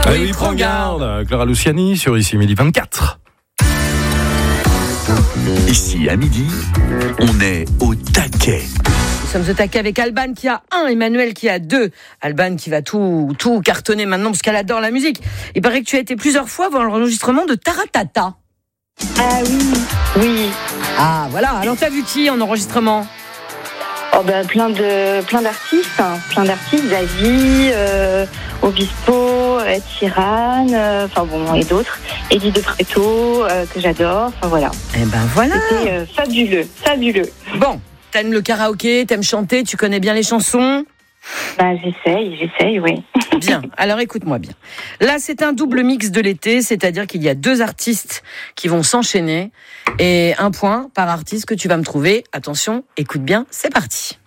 Oui, prends garde. Clara Luciani sur Ici Midi 24. Ici à midi, on est au taquet. Nous sommes au taquet avec Alban qui a 1, Emmanuel qui a 2. Alban qui va tout cartonner maintenant parce qu'elle adore la musique. Il paraît que tu as été plusieurs fois voir l'enregistrement de Taratata. Ah oui. Ah voilà, alors t'as vu qui en enregistrement? Oh ben plein d'artistes, Zazie, Obispo, Ed Sheeran, et d'autres. Eddie De Pretto, que j'adore, voilà. Eh ben voilà. C'était fabuleux. Bon, t'aimes le karaoké, t'aimes chanter, tu connais bien les chansons? J'essaye, oui. Bien, alors écoute-moi bien. Là, c'est un double mix de l'été, c'est-à-dire qu'il y a 2 artistes qui vont s'enchaîner et 1 point par artiste que tu vas me trouver. Attention, écoute bien, c'est parti.